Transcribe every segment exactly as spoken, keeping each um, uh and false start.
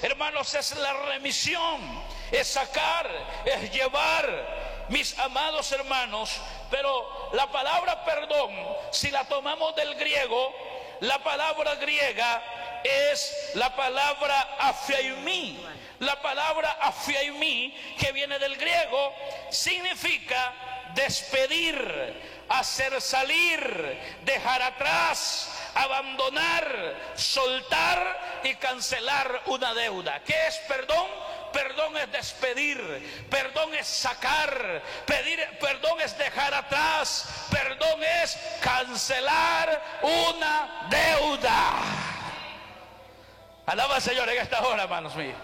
hermanos, es la remisión, es sacar, es llevar, mis amados hermanos. Pero la palabra perdón, si la tomamos del griego, la palabra griega es la palabra aphiaimi. La palabra aphiaimi, que viene del griego, significa despedir, hacer salir, dejar atrás, abandonar, soltar y cancelar una deuda. ¿Qué es perdón? Perdón es despedir, perdón es sacar, pedir, perdón es dejar atrás, perdón es cancelar una deuda. Alaba al Señor en esta hora, hermanos míos.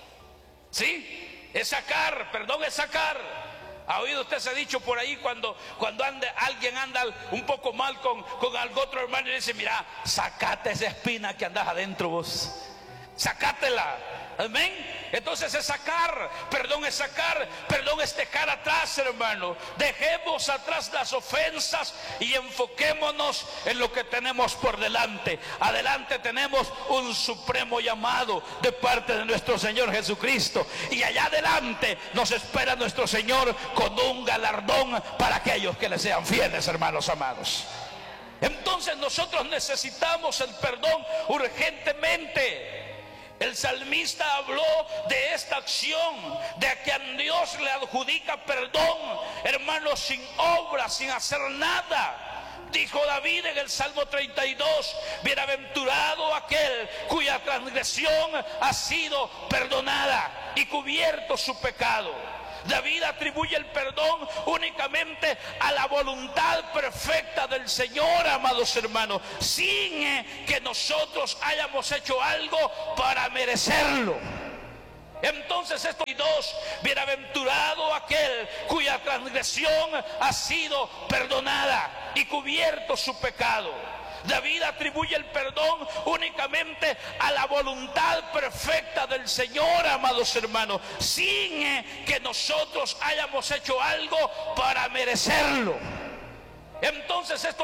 ¿Sí? Es sacar, perdón es sacar. ¿Ha oído usted ese dicho por ahí cuando, cuando ande, alguien anda un poco mal con, con algún otro hermano y le dice: mira, sacate esa espina que andas adentro vos, sacátela? Amén. Entonces es sacar, perdón es sacar, perdón es dejar atrás, hermano. Dejemos atrás las ofensas y enfoquémonos en lo que tenemos por delante. Adelante tenemos un supremo llamado de parte de nuestro Señor Jesucristo, y allá adelante nos espera nuestro Señor con un galardón para aquellos que le sean fieles, hermanos amados. Entonces nosotros necesitamos el perdón urgentemente. El salmista habló de esta acción, de que a Dios le adjudica perdón, hermanos, sin obra, sin hacer nada. Dijo David en el Salmo treinta y dos: bienaventurado aquel cuya transgresión ha sido perdonada y cubierto su pecado. David atribuye el perdón únicamente a la voluntad perfecta del Señor, amados hermanos, sin que nosotros hayamos hecho algo para merecerlo. Entonces estos dos: bienaventurado aquel cuya transgresión ha sido perdonada y cubierto su pecado. David atribuye el perdón únicamente a la voluntad perfecta del Señor, amados hermanos, sin que nosotros hayamos hecho algo para merecerlo. Entonces esto